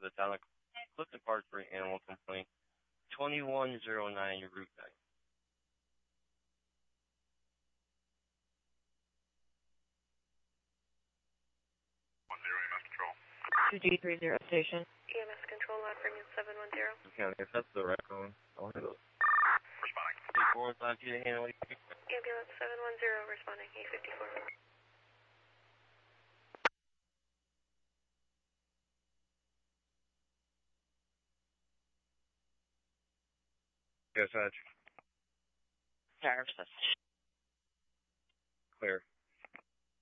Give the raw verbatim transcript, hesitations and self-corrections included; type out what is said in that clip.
the town of Clifton Park for an animal complaint. twenty-one oh nine Route nine. one zero E M S Control. two G three zero station. E M S Control, Loud Premium seven one zero. Okay, if that's the raccoon, I'll handle it. Responding. Take four one five two to handle it. Ambulance seven one zero responding, eight fifty-four. Dispatch. Tariff. Clear.